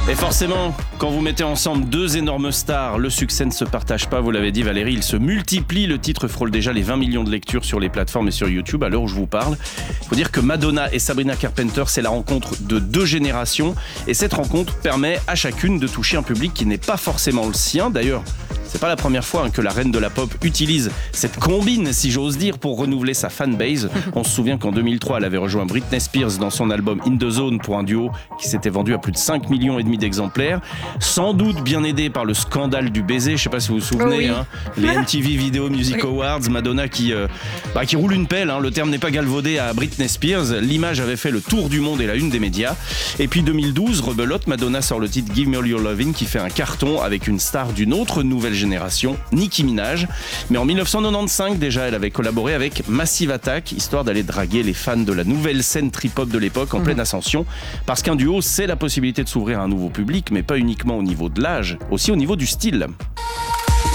Et forcément, quand vous mettez ensemble deux énormes stars, le succès ne se partage pas, vous l'avez dit Valérie, il se multiplie. Le titre frôle déjà les 20 millions de lectures sur les plateformes et sur YouTube à l'heure où je vous parle. Il faut dire que Madonna et Sabrina Carpenter, c'est la rencontre de deux générations. Et cette rencontre permet à chacune de toucher un public qui n'est pas forcément le sien. D'ailleurs, c'est pas la première fois que la reine de la pop utilise cette combine, si j'ose dire, pour renouveler sa fanbase. On se souvient qu'en 2003, elle avait rejoint Britney Spears dans son album In The Zone pour un duo qui s'était vendu à plus de 5,5 millions d'exemplaires. Sans doute bien aidé par le scandale du baiser, je sais pas si vous vous souvenez, oui. Les MTV Video Music Awards, Madonna qui roule une pelle, le terme n'est pas galvaudé à Britney Spears. L'image avait fait le tour du monde et la une des médias. Et puis 2012, rebelote, Madonna sort le titre Give Me All Your Lovin' qui fait un carton avec une star d'une autre nouvelle génération, Nicki Minaj. Mais en 1995 déjà, elle avait collaboré avec Massive Attack, histoire d'aller draguer les fans de la nouvelle scène trip-hop de l'époque en pleine ascension. Parce qu'un duo, c'est la possibilité de s'ouvrir à un nouveau public, mais pas uniquement au niveau de l'âge, aussi au niveau du style.